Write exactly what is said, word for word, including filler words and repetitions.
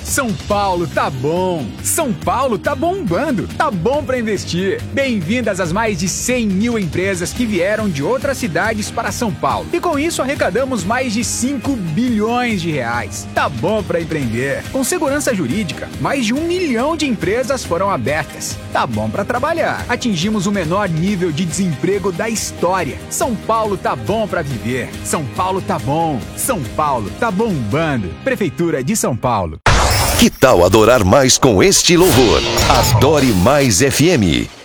São Paulo tá bom! São Paulo tá bombando! Tá bom pra investir! Bem-vindas às mais de cem mil empresas que vieram de outras cidades para São Paulo. E com isso arrecadamos mais de cinco bilhões de reais. Tá bom pra empreender! Com segurança jurídica, mais de um milhão de empresas foram abertas. Tá bom pra trabalhar! Atingimos o menor nível de desemprego da história. São Paulo tá bom pra viver! São Paulo tá bom! São Paulo tá bombando! Prefeitura de São Paulo. Que tal adorar mais com este louvor? Adore Mais F M.